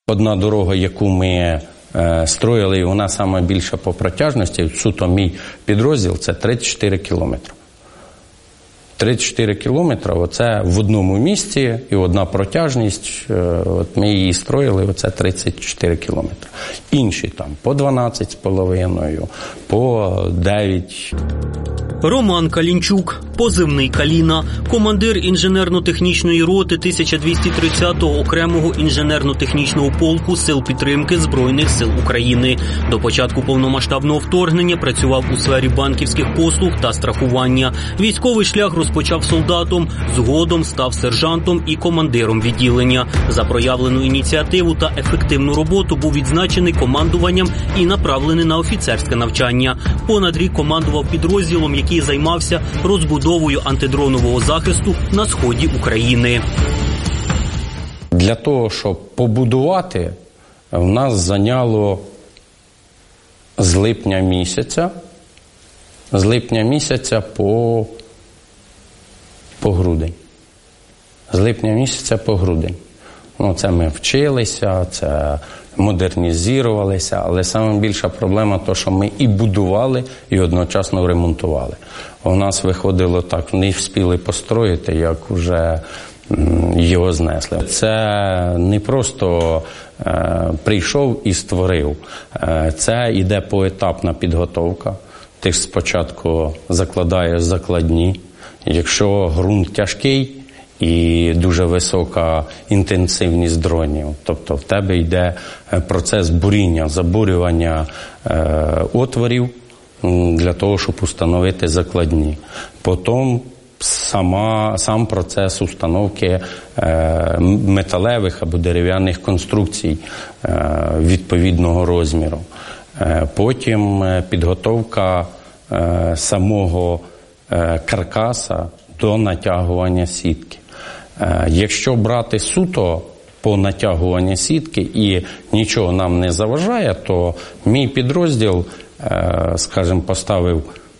Одна дорога, яку ми строїли, і вона сама більша по протяжності, суто мій підрозділ, це 34 кілометри. 34 кілометри, оце в одному місці і одна протяжність, от ми її строїли, оце 34 кілометри. Інші там по 12,5, по 9. Роман Калінчук, позивний Каліна, командир інженерно-технічної роти 1230-го окремого інженерно-технічного полку Сил підтримки Збройних сил України. До початку повномасштабного вторгнення працював у сфері банківських послуг та страхування. Військовий шлях розпочав солдатом, згодом став сержантом і командиром відділення. За проявлену ініціативу та ефективну роботу був відзначений командуванням і направлений на офіцерське навчання. Понад рік командував підрозділом, який займався розбудовою антидронового захисту на сході України. Для того, щоб побудувати, в нас зайняло з липня місяця по грудень. З липня місяця по грудень. Це ми вчилися, це модернізувалися, але найбільша проблема – то, що ми і будували, і одночасно ремонтували. У нас виходило так, не встигли построїти, як вже його знесли. Це не просто прийшов і створив. Це йде поетапна підготовка. Ти ж спочатку закладаєш закладні. Якщо ґрунт тяжкий і дуже висока інтенсивність дронів, тобто в тебе йде процес буріння, забурювання отворів для того, щоб установити закладні. Потім сам процес установки металевих або дерев'яних конструкцій відповідного розміру. Потім підготовка самого каркаса до натягування сітки. Якщо брати суто по натягуванню сітки і нічого нам не заважає, то мій підрозділ, скажімо, поставив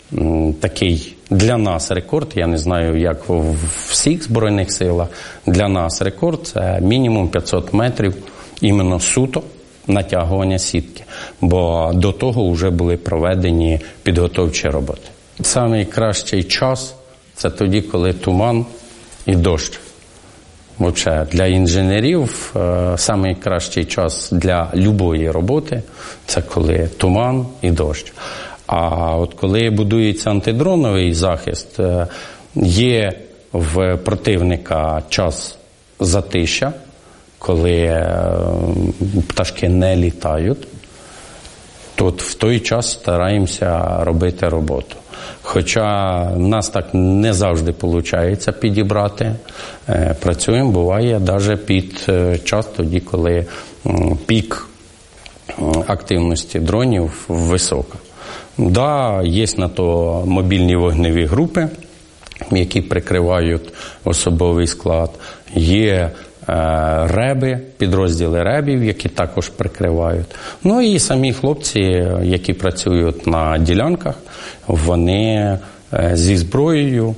такий для нас рекорд, я не знаю, як в всіх Збройних силах, для нас рекорд – це мінімум 500 метрів іменно суто натягування сітки, бо до того вже були проведені підготовчі роботи. Найкращий час – це тоді, коли туман і дощ. Взагалі, для інженерів найкращий час для будь-якої роботи – це коли туман і дощ. А от коли будується антидроновий захист, є в противника час затища, коли пташки не літають, то в той час стараємося робити роботу. Хоча в нас так не завжди виходить підібрати. Працюємо, буває, навіть під час тоді, коли пік активності дронів висока. Да, є на то мобільні вогневі групи, які прикривають особовий склад. Є реби, підрозділи ребів, які також прикривають. Ну і самі хлопці, які працюють на ділянках, вони зі зброєю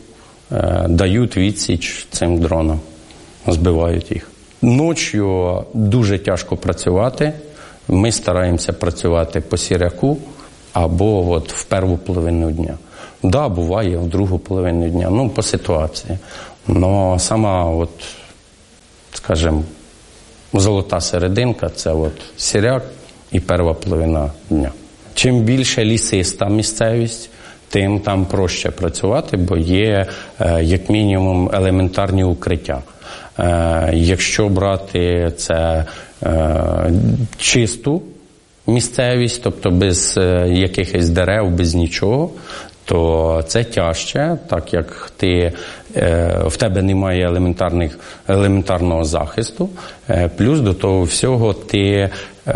дають відсіч цим дронам, збивають їх. Ночі дуже тяжко працювати. Ми стараємося працювати по сіряку або от в першу половину дня. Да, буває в другу половину дня, по ситуації. Но сама скажімо, золота серединка – це сіряк і перша половина дня. Чим більше лісиста місцевість, тим там проще працювати, бо є, як мінімум, елементарні укриття. Якщо брати це чисту місцевість, тобто без якихось дерев, без нічого, то це тяжче, так як в тебе немає елементарного захисту, плюс до того всього ти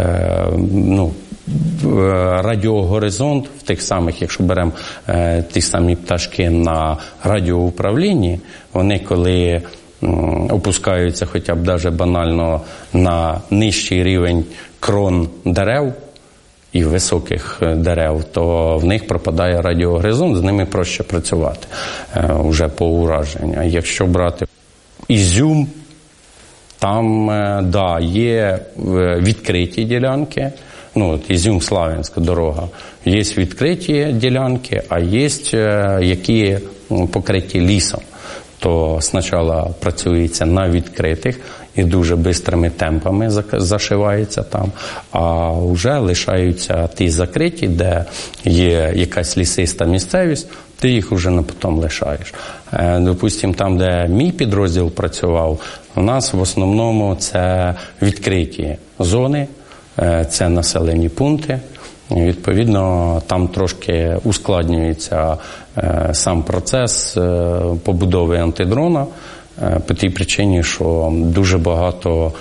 радіогоризонт в тих самих, якщо беремо ті самі пташки на радіоуправлінні, вони коли опускаються хоча б навіть банально на нижчий рівень крон дерев і високих дерев, то в них пропадає радіогоризонт, з ними проще працювати вже по ураженню. Якщо брати Ізюм, Там, да, є відкриті ділянки, ну, Ізюм-Славянська дорога. Є відкриті ділянки, а є, які покриті лісом. То спочатку працюється на відкритих і дуже швидкими темпами зашивається там, а вже лишаються ті закриті, де є якась лісиста місцевість, ти їх вже не потім лишаєш. Допустимо, там, де мій підрозділ працював, у нас в основному це відкриті зони, це населені пункти. Відповідно, там трошки ускладнюється сам процес побудови антидрона по тій причині, що дуже багато,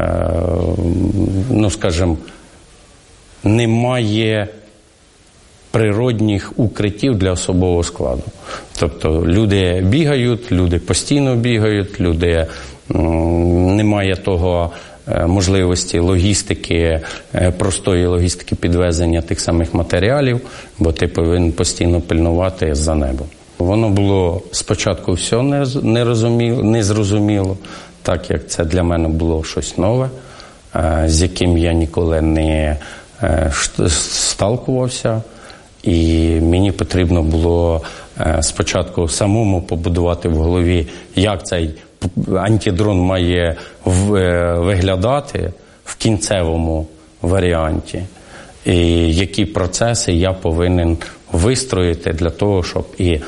ну, скажімо, немає природних укриттів для особового складу. Тобто люди бігають, люди постійно бігають, люди немає того можливості логістики, простої логістики підвезення тих самих матеріалів, бо ти повинен постійно пильнувати за небом. Воно було спочатку все незрозуміло, так як це для мене було щось нове, з яким я ніколи не сталкувався. І мені потрібно було спочатку самому побудувати в голові, як цей антидрон має виглядати в кінцевому варіанті, і які процеси я повинен вистроїти для того, щоб і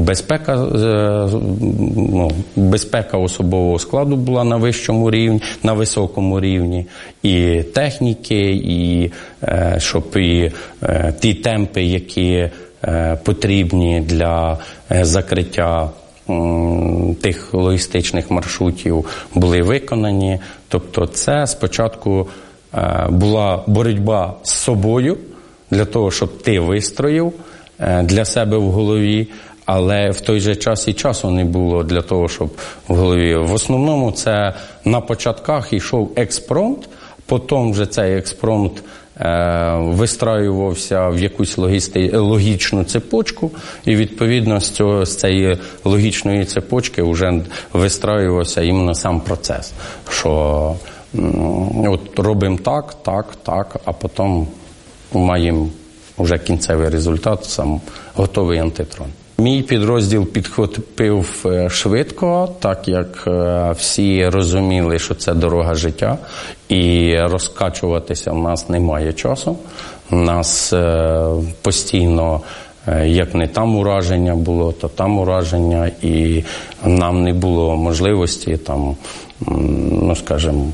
безпека особового складу була на вищому рівні, на високому рівні, і техніки, і щоб і ті темпи, які потрібні для закриття тих логістичних маршрутів, були виконані. Тобто це спочатку була боротьба з собою для того, щоб ти вистроїв для себе в голові, але в той же час і часу не було для того, щоб в голові. В основному це на початках йшов експромт, потім вже цей експромт вистраювався в якусь логічну цепочку, і відповідно з цієї логічної цепочки вже вистраювався іменно сам процес, що от робимо так, а потім маємо вже кінцевий результат, сам готовий антидрон. Мій підрозділ підхопив швидко, так як всі розуміли, що це дорога життя, і розкачуватися в нас немає часу. У нас постійно, як не там ураження було, то там ураження, і нам не було можливості там, ну скажімо,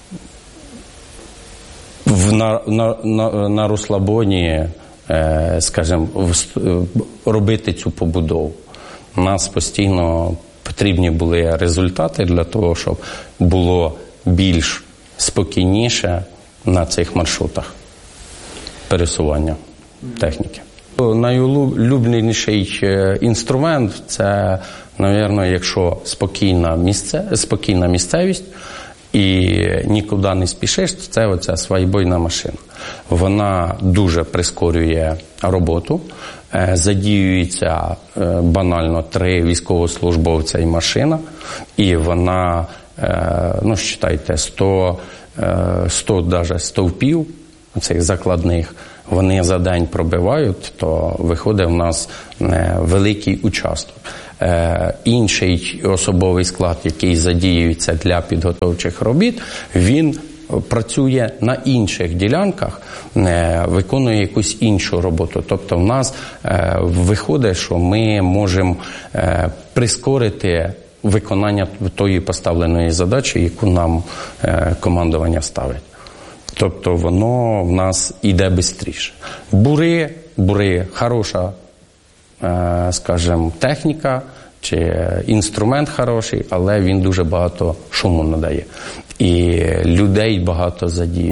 на розслабоні, скажімо, робити цю побудову. У нас постійно потрібні були результати для того, щоб було більш спокійніше на цих маршрутах пересування техніки. Найулюбленіший інструмент – це, мабуть, якщо спокійна місцевість, і нікуди не спішиш, це оця свайбойна машина. Вона дуже прискорює роботу, задіюється банально 3 військовослужбовця і машина, і вона, ну, вважайте, 100 даже стовпів цих закладних, вони за день пробивають, то виходить в нас великий участок. Інший особовий склад, який задіюється для підготовчих робіт, він працює на інших ділянках, виконує якусь іншу роботу. Тобто в нас виходить, що ми можемо прискорити виконання тої поставленої задачі, яку нам командування ставить. Тобто воно в нас іде швидше. Бури – хороша, скажімо, техніка чи інструмент хороший, але він дуже багато шуму надає. І людей багато задіє.